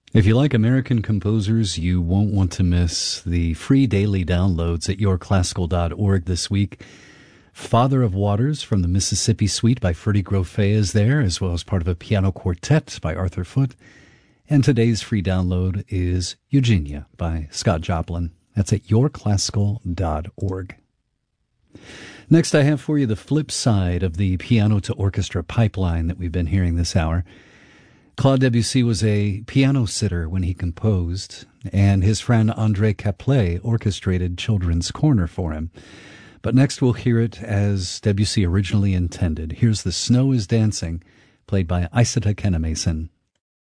If you like American composers, you won't want to miss the free daily downloads at yourclassical.org this week. Father of Waters from the Mississippi Suite by Ferdy Grofé is there, as well as part of a piano quartet by Arthur Foote. And today's free download is Eugenia by Scott Joplin. That's at yourclassical.org. Next, I have for you the flip side of the piano-to-orchestra pipeline that we've been hearing this hour. Claude Debussy was a piano sitter when he composed, and his friend André Caplet orchestrated Children's Corner for him. But next we'll hear it as Debussy originally intended. Here's The Snow is Dancing, played by Isata Kenna Mason.